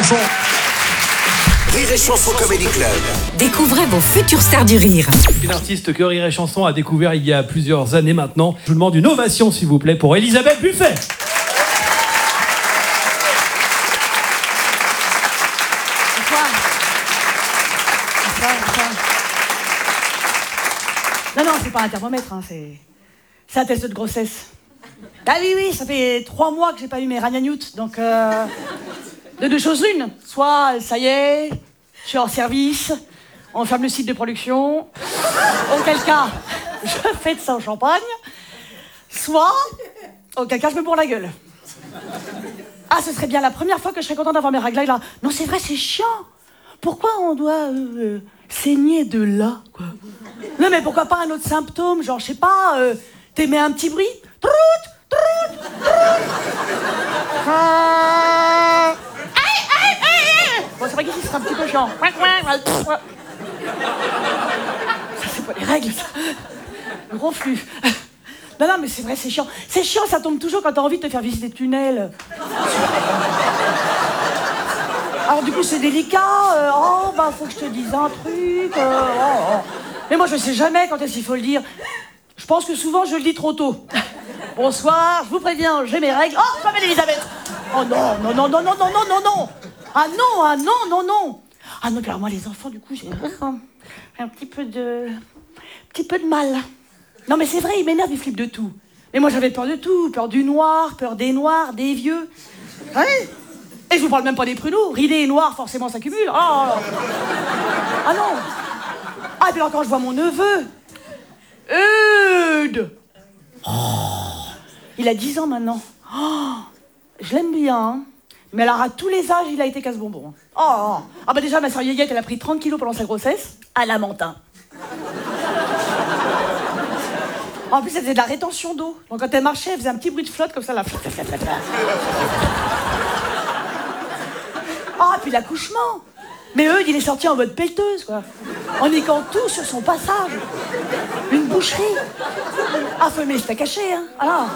Chanson. Rire et Chanson Comedy Club. Découvrez vos futures stars du rire. Une artiste que Rire et Chanson a découvert il y a plusieurs années maintenant. Je vous demande une ovation, s'il vous plaît, pour Elisabeth Buffet. Non, c'est pas un thermomètre, hein, c'est un test de grossesse. Ah oui, ça fait 3 mois que j'ai pas eu mes ragnagnoutes, donc de deux choses l'une. Soit, ça y est, je suis hors service, on ferme le site de production, auquel cas, je fais de ça au champagne, soit, auquel cas, je me bourre la gueule. Ah, ce serait bien la première fois que je serais contente d'avoir mes raglailles là. Non, c'est vrai, c'est chiant. Pourquoi on doit saigner de là, quoi? Non, mais pourquoi pas un autre symptôme, genre, je sais pas, t'émets un petit bruit? Trout, trout, trout. Bon, c'est vrai qu'ici, ce sera un petit peu chiant. Ça, c'est pas les règles, ça. Gros flux. Non, mais c'est vrai, c'est chiant. C'est chiant, ça tombe toujours quand t'as envie de te faire visiter le tunnel. Alors du coup c'est délicat, faut que je te dise un truc, Mais moi je sais jamais quand est-ce qu'il faut le dire. Je pense que souvent je le dis trop tôt. Bonsoir, je vous préviens, j'ai mes règles. Oh, je m'appelle Elisabeth. Oh non. Ah non. Ah non, puis alors moi les enfants du coup j'ai un petit peu de mal. Non mais c'est vrai, ils m'énervent, ils flippent de tout. Mais moi j'avais peur de tout, peur du noir, peur des noirs, des vieux. Ouais. Et je vous parle même pas des pruneaux. Ridés et noirs, forcément, ça cumule. Oh. Ah non. Ah, et puis alors quand je vois mon neveu, Eudes. Oh. Il a 10 ans maintenant. Oh. Je l'aime bien, hein. Mais alors à tous les âges, il a été casse-bonbon. Oh. Ah bah déjà, ma soeur Yéyette, elle a pris 30 kilos pendant sa grossesse. À Lamentin. En plus, elle faisait de la rétention d'eau. Donc quand elle marchait, elle faisait un petit bruit de flotte comme ça, là. Ah, puis l'accouchement. Mais Eudes, il est sorti en mode pelleteuse, quoi. En niquant tout sur son passage. Une boucherie. Ah, faut aimer les steaks hachés, hein.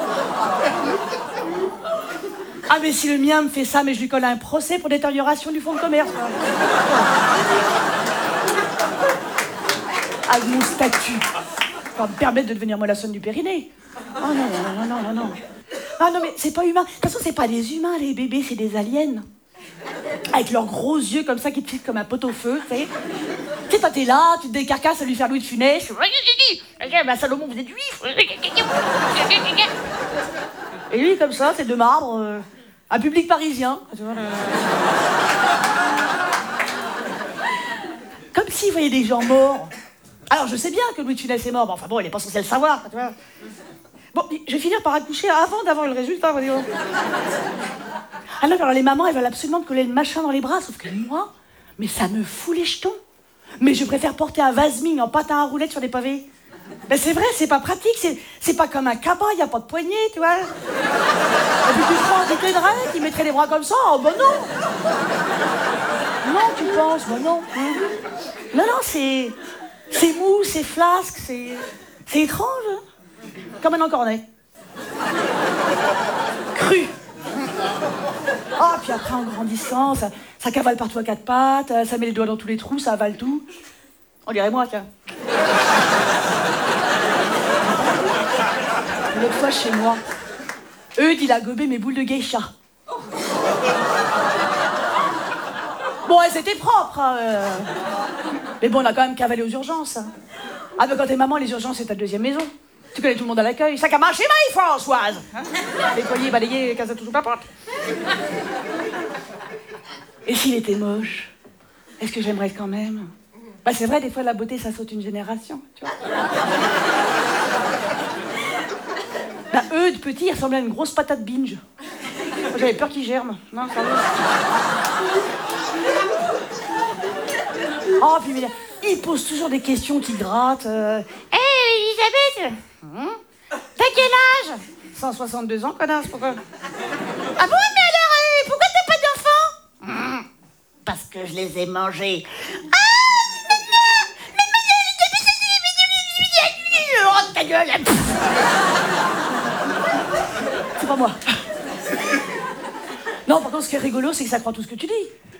Ah, mais si le mien me fait ça, mais je lui colle un procès pour détérioration du fonds de commerce, quoi. Avec mon statut. Ça va me permettre de devenir mollassonne du Périnée. Oh non. Ah non, mais c'est pas humain. De toute façon, c'est pas des humains, les bébés, c'est des aliens. Avec leurs gros yeux comme ça qui te filent comme un pot-au-feu, tu sais. Tu sais, toi t'es là, tu te décarcasses à lui faire Louis de Funès. Bah Salomon, vous êtes juif. Et lui, comme ça, c'est de marbre, un public parisien. Comme s'il voyait des gens morts. Alors, je sais bien que Louis de Funès est mort, mais enfin bon, il est pas censé le savoir, tu vois. Bon, je vais finir par accoucher avant d'avoir le résultat, voyons. Ah non, alors les mamans, elles veulent absolument te coller le machin dans les bras, sauf que moi, mais ça me fout les jetons. Mais je préfère porter un vasmine en patin à roulettes sur des pavés. Ben c'est vrai, c'est pas pratique, c'est pas comme un cabas, y a pas de poignée, tu vois. Et puis tu te prends un bouquet de règles, qui mettrait les bras comme ça, oh ben non. Non, tu penses, ben non. Non, c'est mou, c'est flasque, c'est étrange. Hein. Comme un encornet. Cru. Ah, puis après, en grandissant, ça cavale partout à 4 pattes, ça met les doigts dans tous les trous, ça avale tout. On dirait moi, tiens. L'autre fois, chez moi, Eudes, il a gobé mes boules de geisha. Bon, elles étaient propres, hein, Mais bon, on a quand même cavalé aux urgences. Hein. Ah, mais quand t'es maman, les urgences, c'est ta deuxième maison. Tu connais tout le monde à l'accueil. Ça commence chez moi, Françoise. Hein? Nettoyer, balayer, casa tout sous la porte. Et s'il était moche, est-ce que j'aimerais quand même? Bah c'est vrai, des fois la beauté ça saute une génération, tu vois. Bah Eudes, petit, il ressemblait à une grosse patate binge. Moi, j'avais peur qu'il germe. Non, ça va. Oh, puis mais, il pose toujours des questions qui grattent. Hey, Elisabeth, t'as quel âge? 162 ans, connasse, pourquoi? Ah bon, mais alors, pourquoi t'as pas d'enfants? Parce que je les ai mangés. Ah, oh, ta gueule. C'est pas moi. Non, par contre, ce qui est rigolo, c'est que ça croit tout ce que tu dis.